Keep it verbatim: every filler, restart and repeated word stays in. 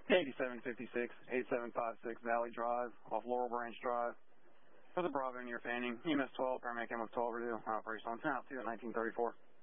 eighty-seven fifty-six, eighty-seven fifty-six Valley Drive, off Laurel Branch Drive. For the Bravo near Fanning, E M S twelve, paramedic M S twelve, redo, operation on ten out two at nineteen thirty-four.